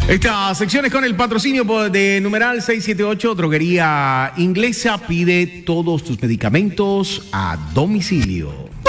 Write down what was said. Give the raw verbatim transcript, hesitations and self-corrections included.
Esta sección es con el patrocinio de numeral seiscientos setenta y ocho, Droguería Inglesa. Pide todos tus medicamentos a domicilio.